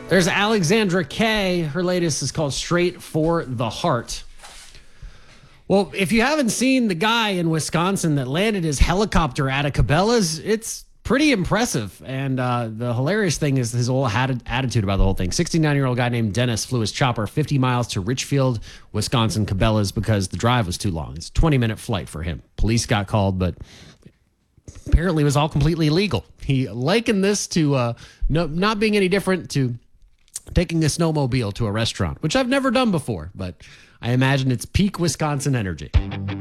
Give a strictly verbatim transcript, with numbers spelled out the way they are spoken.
There's Alexandra Kay. Her latest is called Straight for the Heart. Well, if you haven't seen the guy in Wisconsin that landed his helicopter out of Cabela's, it's pretty impressive. And uh, the hilarious thing is his whole atti- attitude about the whole thing. sixty-nine-year-old guy named Dennis flew his chopper fifty miles to Richfield, Wisconsin, Cabela's, because the drive was too long. It's a twenty-minute flight for him. Police got called, but apparently it was all completely illegal. He likened this to uh, no, not being any different to taking a snowmobile to a restaurant, which I've never done before, but I imagine it's peak Wisconsin energy.